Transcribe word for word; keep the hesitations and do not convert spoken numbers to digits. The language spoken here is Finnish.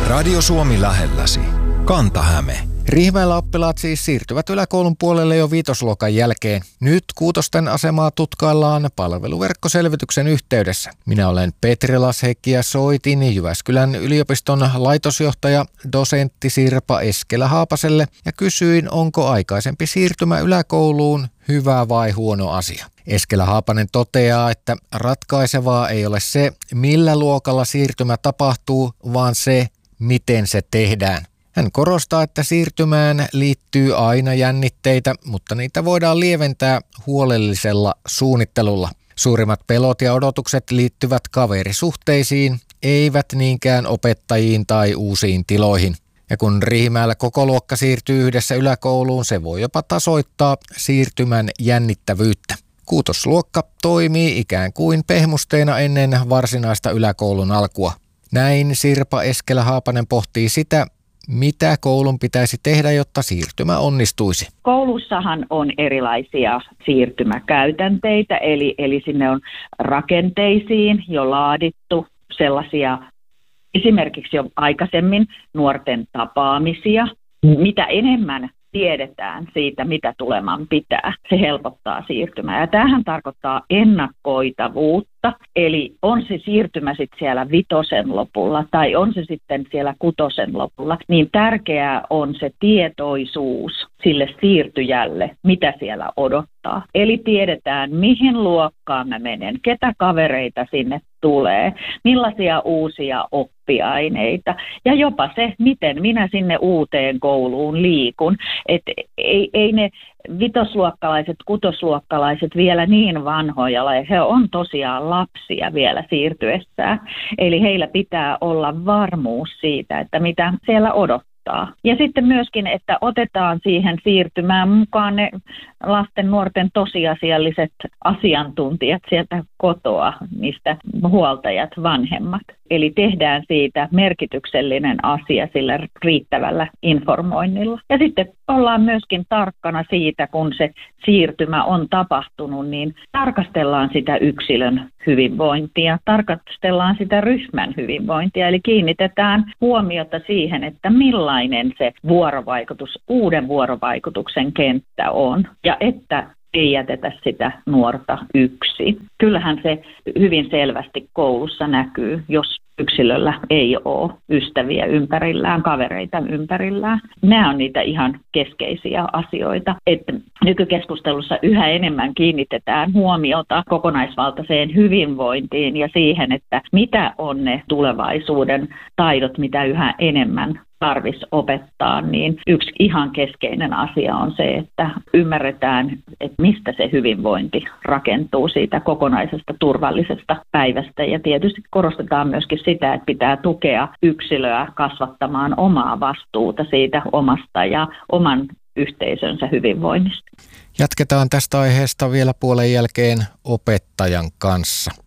Radio Suomi lähelläsi. Kanta-Häme. Riihimäellä oppilaat siis siirtyvät yläkoulun puolelle jo viitosluokan jälkeen. Nyt kuutosten asemaa tutkaillaan palveluverkkoselvityksen yhteydessä. Minä olen Petri Lasheikki ja soitin Jyväskylän yliopiston laitosjohtaja dosentti Sirpa Eskelä-Haapaselle ja kysyin, onko aikaisempi siirtymä yläkouluun hyvä vai huono asia. Eskelä-Haapanen toteaa, että ratkaisevaa ei ole se, millä luokalla siirtymä tapahtuu, vaan se, miten se tehdään. Hän korostaa, että siirtymään liittyy aina jännitteitä, mutta niitä voidaan lieventää huolellisella suunnittelulla. Suurimmat pelot ja odotukset liittyvät kaverisuhteisiin, eivät niinkään opettajiin tai uusiin tiloihin. Ja kun Riihimäellä koko luokka siirtyy yhdessä yläkouluun, se voi jopa tasoittaa siirtymän jännittävyyttä. Kuutosluokka toimii ikään kuin pehmusteena ennen varsinaista yläkoulun alkua. Näin Sirpa Eskelä-Haapanen pohtii sitä, mitä koulun pitäisi tehdä, jotta siirtymä onnistuisi? Koulussahan on erilaisia siirtymäkäytänteitä, eli, eli sinne on rakenteisiin jo laadittu sellaisia esimerkiksi jo aikaisemmin nuorten tapaamisia. Mitä enemmän tiedetään siitä, mitä tuleman pitää, se helpottaa siirtymää. Ja tämähän tarkoittaa ennakoitavuutta, eli on se siirtymä sitten siellä vitosen lopulla tai on se sitten siellä kutosen lopulla, niin tärkeää on se tietoisuus sille siirtyjälle, mitä siellä odottaa. Eli tiedetään, mihin luokkaan mä menen, ketä kavereita sinne tulee, millaisia uusia oppiaineita ja jopa se, miten minä sinne uuteen kouluun liikun. Et ei, ei ne vitosluokkalaiset, kutosluokkalaiset vielä niin vanhoja ole. He on tosiaan lapsia vielä siirtyessään. Eli heillä pitää olla varmuus siitä, että mitä siellä odottaa. Ja sitten myöskin, että otetaan siihen siirtymään mukaan ne lasten, nuorten tosiasialliset asiantuntijat sieltä kotoa, mistä huoltajat, vanhemmat. Eli tehdään siitä merkityksellinen asia sillä riittävällä informoinnilla. Ja sitten ollaan myöskin tarkkana siitä, kun se siirtymä on tapahtunut, niin tarkastellaan sitä yksilön hyvinvointia, tarkastellaan sitä ryhmän hyvinvointia, eli kiinnitetään huomiota siihen, että millainen se vuorovaikutus, uuden vuorovaikutuksen kenttä on, ja että ei jätetä sitä nuorta yksin. Kyllähän se hyvin selvästi koulussa näkyy, jos yksilöllä ei ole ystäviä ympärillään, kavereita ympärillään. Nämä on niitä ihan keskeisiä asioita, että nykykeskustelussa yhä enemmän kiinnitetään huomiota kokonaisvaltaiseen hyvinvointiin ja siihen, että mitä on ne tulevaisuuden taidot, mitä yhä enemmän tarvitsisi opettaa, niin yksi ihan keskeinen asia on se, että ymmärretään, että mistä se hyvinvointi rakentuu siitä kokonaisesta turvallisesta päivästä. Ja tietysti korostetaan myöskin sitä, että pitää tukea yksilöä kasvattamaan omaa vastuuta siitä omasta ja oman yhteisönsä hyvinvoinnista. Jatketaan tästä aiheesta vielä puolen jälkeen opettajan kanssa.